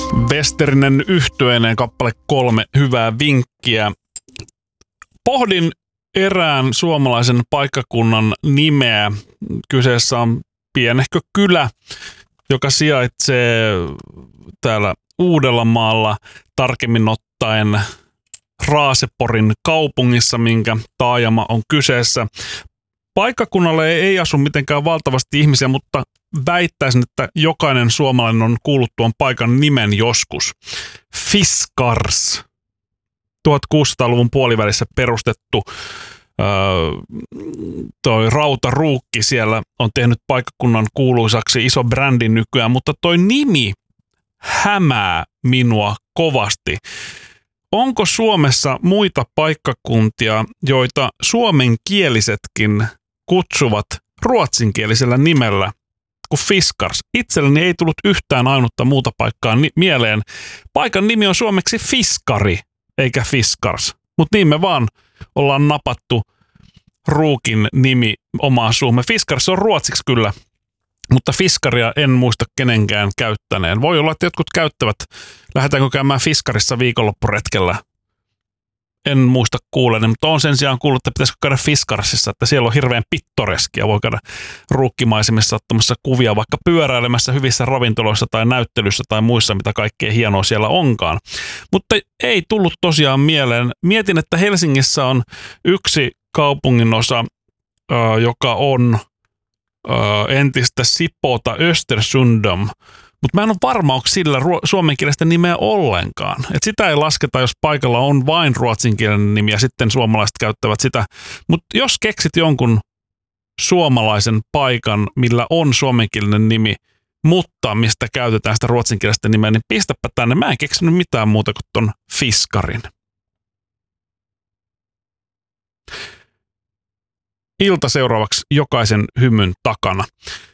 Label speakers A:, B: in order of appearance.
A: Westerinen yhtyeineen kappale 3, hyvää vinkkiä. Pohdin erään suomalaisen paikkakunnan nimeä. Kyseessä on pienehkö kylä, joka sijaitsee täällä Uudellamaalla, tarkemmin ottaen Raaseporin kaupungissa, minkä taajama on kyseessä. Paikkakunnalle ei asu mitenkään valtavasti ihmisiä, mutta väittäisin, että jokainen suomalainen on kuullut tuon paikan nimen joskus. Fiskars. 1600-luvun puolivälissä perustettu toi Rautaruukki siellä on tehnyt paikkakunnan kuuluisaksi, iso brändi nykyään, mutta toi nimi hämää minua kovasti. Onko Suomessa muita paikkakuntia, joita suomenkielisetkin kutsuvat ruotsinkielisellä nimellä kuin Fiskars? Itselleni ei tullut yhtään ainutta muuta paikkaa mieleen. Paikan nimi on suomeksi Fiskari, eikä Fiskars. Mutta niin me vaan ollaan napattu Ruukin nimi omaan suumme. Fiskars on ruotsiksi kyllä, mutta Fiskaria en muista kenenkään käyttäneen. Voi olla, että jotkut käyttävät. Lähdetäänkö käymään Fiskarissa viikonloppuretkellä? En muista kuuleni, mutta on sen sijaan kuullut, että pitäisikö käydä Fiskarsissa, että siellä on hirveän pittoreskia. Voi käydä ruukkimaisemissa ottamassa kuvia, vaikka pyöräilemässä hyvissä ravintoloissa tai näyttelyssä tai muissa, mitä kaikkea hienoa siellä onkaan. Mutta ei tullut tosiaan mieleen. Mietin, että Helsingissä on yksi kaupunginosa, joka on entistä Sipoota Östersundom, mutta mä en ole varma, onko sillä suomenkielistä nimeä ollenkaan. Et sitä ei lasketa, jos paikalla on vain ruotsinkielinen nimi ja sitten suomalaiset käyttävät sitä. Mutta jos keksit jonkun suomalaisen paikan, millä on suomenkielinen nimi, mutta mistä käytetään sitä ruotsinkielistä nimeä, niin pistäpä tänne. Mä en keksinyt mitään muuta kuin ton Fiskarin. Ilta seuraavaksi jokaisen hymyn takana.